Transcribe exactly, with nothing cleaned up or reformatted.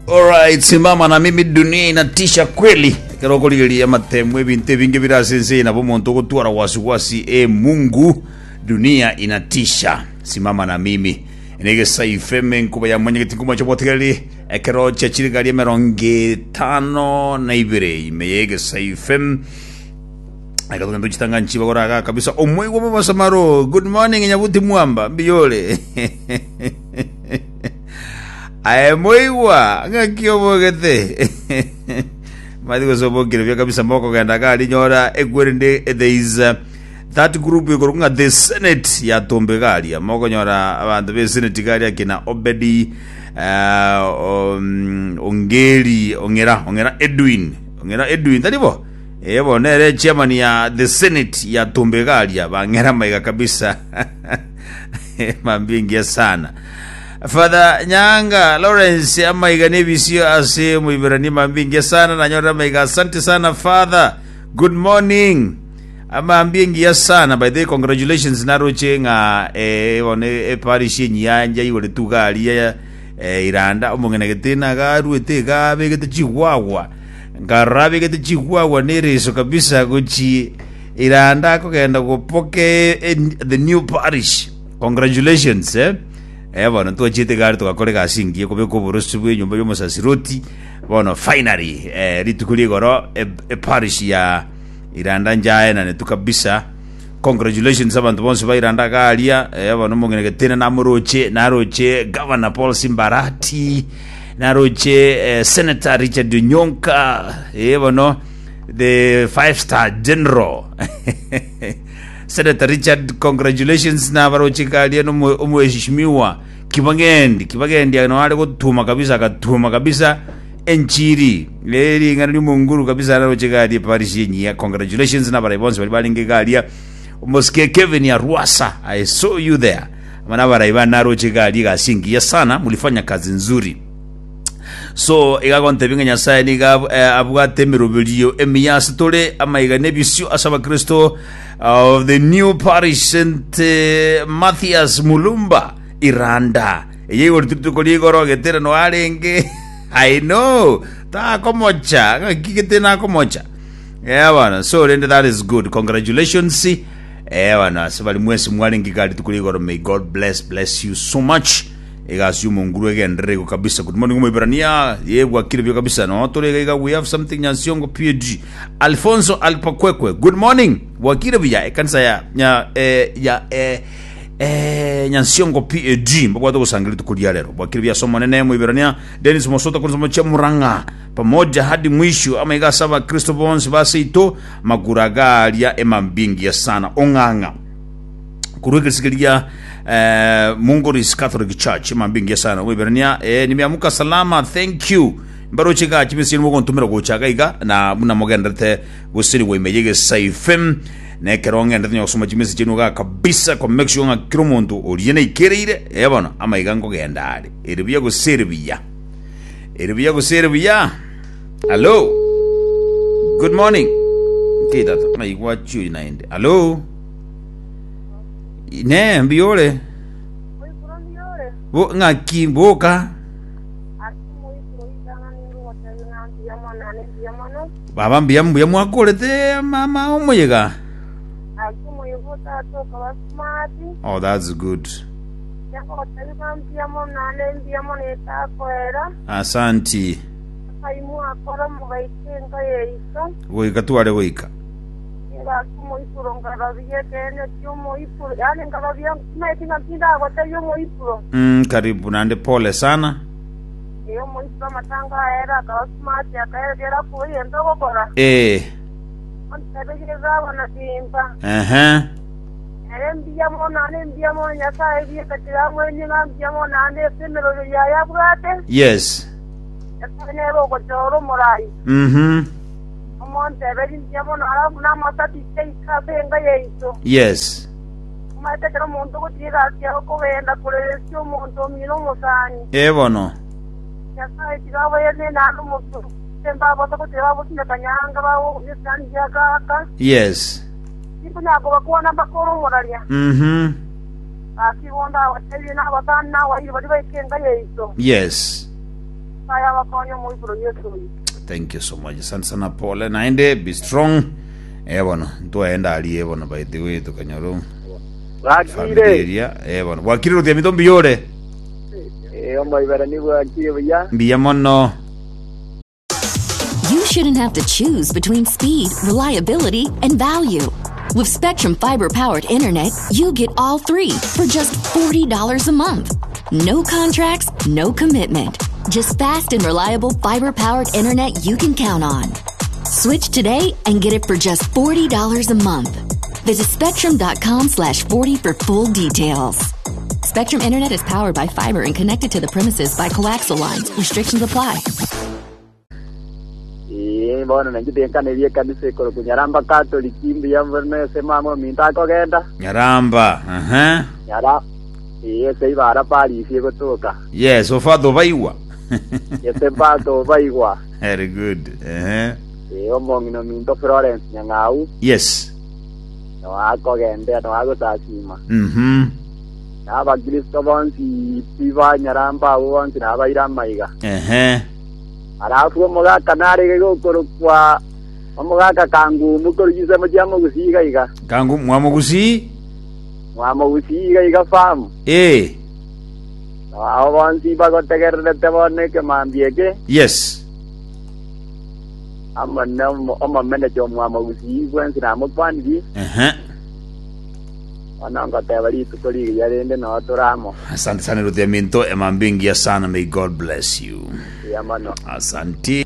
Alright, simama na mimi, dunia inatisha kweli. Kiroko lilia matemwe binte vingi bila sense na bomonto kutwara wasiwasi. E Mungu, dunia inatisha. Simama na mimi. Inege saifeme nkuba ya mwenye kitinguma chopotekeli. Ekero chachiri gali meronge tano na ibire. Imeyege saifeme. Eka tukando chitanga nchiba koraga kabisa. Omwe kwa mama Samaro. Good morning nyabuti mwamba. Mbiyole. Ae moiwa ngakio bogete madiko sobogere bya kabisa mboko ganda kali nyora egwerinde. There is uh, that group yokurunga the Senate ya tombe gali amoko nyora abantu be Senate gali akina Obedi uh, um, Ongeri Ongera Ongera Edwin Ongera Edwin tadibo ebo nere chairman ya the Senate ya tombe gali abangera maiga kabisa mambingia sana. Father Nyanga Lawrence amaiga nebisio ase muibirani mambingia sana na nyora maiga. Asante sana Father, good morning amambingia sana. By the way, congratulations naroche nga eh one e parish nyanja yole tugali ya eh, Iranda omongene getena garuete gabe gete chihuahua ngarabe gete chihuahua nereso kabisa guchi Iranda ko genda gopoke the new parish. Congratulations eh. Eh bwana to chete gari to gakore gasingi ko beko borosu bwe nyumba yo musasiroti bwana. Finally eh litukuli goro e, e parish ya Iranda njaye na netu kabisa. Congratulations abantu bonse ba Iranda galia eh bwana mongene getena na muroche na roche Governor Paul Simbarati na roche eh, Senator Richard Nyonka eh bwana the five star general Senator Richard, congratulations na baroche galia no umweshimiwa Kibagendi Kibagendi ano ale gutuma kabisa akatuma kabisa enchiri leri ngani munguru kabisa na roche galia parish yenyi. Congratulations na bare bonse bali balinge galia Moske Kevin ya Ruasa. I saw you there mana bara ibana roche galia gasingi ya sana, mulifanya kazi nzuri. So igagonte binga nyasaye niga abwa temerobelio emiyas tole amaiga nebisio asaba Kristo of the new parish Saint uh, Matthias Mulumba Iranda yego tutukoligo getera no alenge. I know ta komocha ngikitena komocha yeah bana. So then that is good, congratulations eh bana sabali mwesi mwalingi gali tukuligo. May God bless bless you so much. Egasyu munguru egendrego kabisa. Good morning muibrania yebwa kiribyo kabisa no tolega. We have something nyasiongo P G Alfonso Alpakwekwe. Good morning wakiribya ekanisa ya nya eh, ya eh, eh nyasiongo P G mbako to kusangiri tukulia lero wakiribya somo nene muibrania. Dennis Mosota kunzo cha Muranga pamoja hadi mwisho ama igasaba Kristo Bonse basi ito maguragalia emambingi ya sana onganga kuruke sikilia. Uh, Mungoris Catholic Church mambingia sana weberania. Eh, nimeamuka salama, thank you mbaro chika chimisi mo kontumira go chaka iga na muna mogendete gusiri we mejege saifem ne keronge ndanya kusoma chimisi chinuga kabisa ko make sure nga kiromonto oriene ikereire eh bana ama igango gendari eribiya go Serbia eribiya go Serbia. Hello, good morning kida to na igwa chu inaende. Hello ne mbiole bo ngaki boka baba mbiyambu ya mwakolete mama omuyega. Oh, that's good. Asanti wika tuwale wika. Mm, karibu nande pole sana. Eh. Aha. Yes. Mhm. Yes. Evono. Yes. Mhm. Yes. Saya wakonyo muy pro Yesu. Thank you so much. Asante sana pole. Naende be strong. Eh bwana, tuaenda aliye bwana by the way tukanyoro. Wakire. Eh bwana, wakire rutia mitombi yore. Eh omba ibara ni wakire bya. Mbiya mono. You shouldn't have to choose between speed, reliability, and value. With Spectrum fiber-powered internet, you get all three for just forty dollars a month. No contracts, no commitment. Just fast and reliable fiber-powered internet you can count on. Switch today and get it for just forty dollars a month. Visit spectrum.com slash 40 for full details. Spectrum Internet is powered by fiber and connected to the premises by coaxial lines. Restrictions apply. Eh bona nanjite kanevye kanise ko kunyaramba Catholic imbi yamverne semamo minta ko genda. Nyaramba, aha. Nyara. Eh sei bara pali sie gotoka. Yes, so far do baiwa. Yese pato baigwa. Very good. Eh. Eh omong no minto Florence nyangau. Yes. No ako genda no ago tasima. Mhm. Aba Kristo bonsi piva nyaramba bonsi na baira maiga. Eh. Arafu omoga kanare go korokwa omoga kakangu mukoro yise mujamo gusiga iga. Kangu mwamugusi? Mwamo gusiga iga fam. Eh. Aho bonsi bago tegerre tebone ke mambieke. Yes. Amana omo mene jo mwamo gusiga wensi na mupandi. Eh. Ananga tebali tukoli yarende no toramo. Asante sana rutia minto emambingia sana. May God bless you. Yamano. Asante.